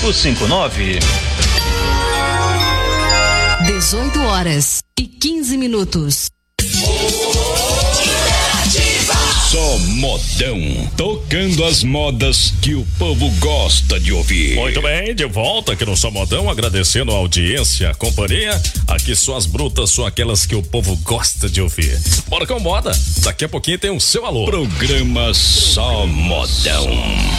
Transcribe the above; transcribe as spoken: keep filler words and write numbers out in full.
cinco cinco nove. dezoito horas e quinze minutos. Só modão, tocando as modas que o povo gosta de ouvir. Muito bem, de volta aqui no Só Modão, agradecendo a audiência, a companhia. Aqui só as brutas, são aquelas que o povo gosta de ouvir. Bora com moda, daqui a pouquinho tem o seu alô. Programa Só Modão.